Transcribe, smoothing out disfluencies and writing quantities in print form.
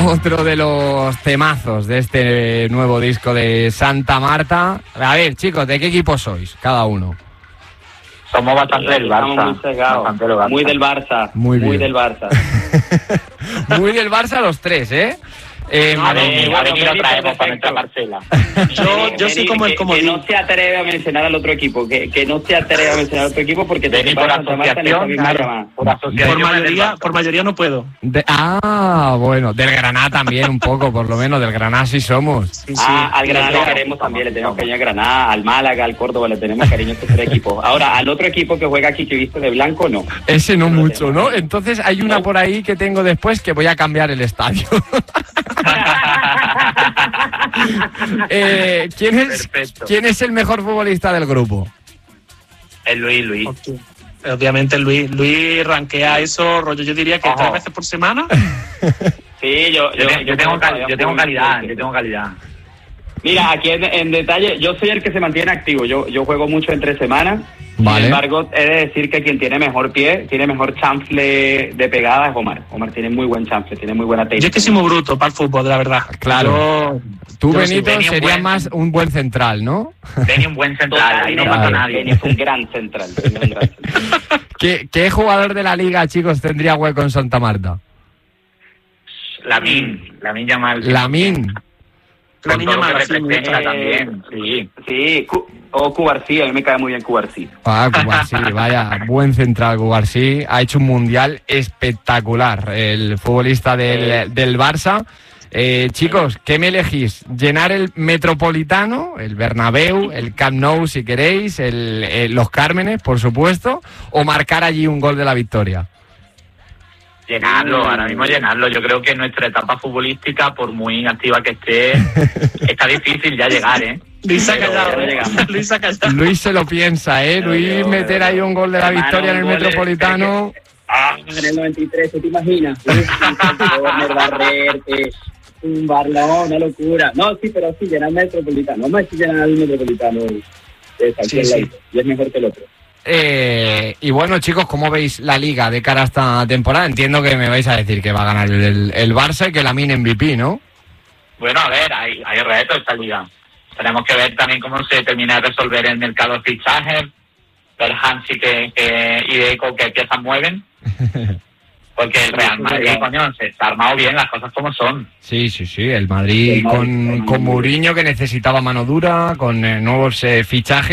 otro de los temazos de este nuevo disco de Santa Marta. A ver, chicos, ¿de qué equipo sois cada uno? Somos bastante del Barça. Muy del Barça. Muy del Barça. Muy del Barça los tres, ¿eh? A ver, lo traemos para nuestra parcela. Yo soy como el comodín. Que no se atreve a mencionar al otro equipo, que no se atreve a mencionar al otro equipo porque te por asociación, claro, por mayoría no puedo. Bueno, del Granada también un poco, por lo menos, del Granada sí somos. Sí. Al Granada le queremos también, le tenemos cariño a Granada, al Málaga, al Córdoba, le tenemos cariño a estos tres equipos. Ahora, al otro equipo que juega aquí, que viste de blanco, no. Ese no mucho, ¿no? Entonces hay una por ahí que tengo después que voy a cambiar el estadio. ¿Quién es el mejor futbolista del grupo? El Luis. Okay. Obviamente Luis ranquea eso, rollo, yo diría que 3 veces por semana. Sí, yo tengo calidad. Mira, aquí en detalle, yo soy el que se mantiene activo. Yo juego mucho entre semanas. Vale. Sin embargo, he de decir que quien tiene mejor pie, tiene mejor chanfle de pegada es Omar. Omar tiene muy buen chanfle, tiene muy buena técnica. Yo es que soy muy bruto para el fútbol, la verdad. Claro. Tú, Benito, serías más un buen central, ¿no? Benny un buen central, ahí no pasa nadie. Benny es un gran central. ¿Qué jugador de la liga, chicos, tendría hueco en Santa Marta? Lamin Yamal. Lamin. La niña más también, sí. O Cubarsí, a mí me cae muy bien Cubarsí. Cubarsí, vaya, buen central Cubarsí. Ha hecho un mundial espectacular, el futbolista del Barça. Chicos, ¿qué me elegís? ¿Llenar el Metropolitano, el Bernabéu, el Camp Nou si queréis, los Cármenes, por supuesto, o marcar allí un gol de la victoria? Ahora mismo llenarlo. Yo creo que nuestra etapa futbolística, por muy activa que esté, está difícil ya llegar, ¿eh? Luis ha callado. Luis se lo piensa, ¿eh? Luis meter ahí un gol de la victoria en el Metropolitano. En el 93, ¿te imaginas? Un barlón, una locura. No, sí, pero sí, llenar el Metropolitano. Vamos a decir llenar el Metropolitano. Sí. Y es mejor que el otro. Y bueno, chicos, ¿cómo veis la Liga de cara a esta temporada? Entiendo que me vais a decir que va a ganar el Barça y que Lamine MVP, ¿no? Bueno, a ver, hay retos esta Liga. Tenemos que ver también cómo se termina de resolver el mercado de fichajes, ver Hansi y Deco que piezas mueven. Porque el Real Madrid, coño, se ha armado bien las cosas como son. Sí, el Madrid con Mourinho, que necesitaba mano dura, con nuevos fichajes.